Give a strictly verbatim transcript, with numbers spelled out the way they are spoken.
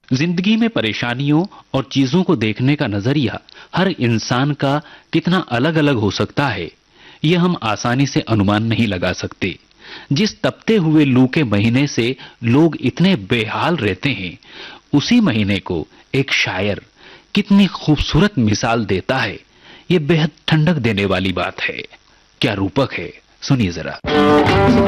जिंदगी में परेशानियों और चीजों को देखने का नजरिया हर इंसान का कितना अलग अलग हो सकता है, यह हम आसानी से अनुमान नहीं लगा सकते। जिस तपते हुए लू के महीने से लोग इतने बेहाल रहते हैं, उसी महीने को एक शायर कितनी खूबसूरत मिसाल देता है। ये बेहद ठंडक देने वाली बात है। क्या रूपक है, सुनिए जरा।